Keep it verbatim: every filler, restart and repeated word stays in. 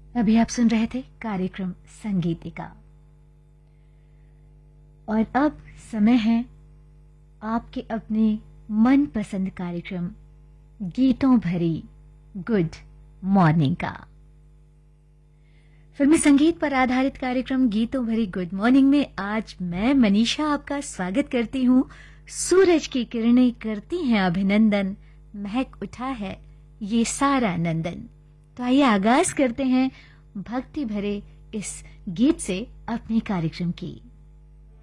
अभी आप सुन रहे थे कार्यक्रम संगीतिका और अब समय है आपके अपने मनपसंद कार्यक्रम गीतों भरी गुड मॉर्निंग का। फिल्मी संगीत पर आधारित कार्यक्रम गीतों भरी गुड मॉर्निंग में आज मैं मनीषा आपका स्वागत करती हूँ। सूरज की किरणें करती हैं अभिनंदन, महक उठा है ये सारा नंदन। तो आइए आगाज करते हैं भक्ति भरे इस गीत से अपने कार्यक्रम की।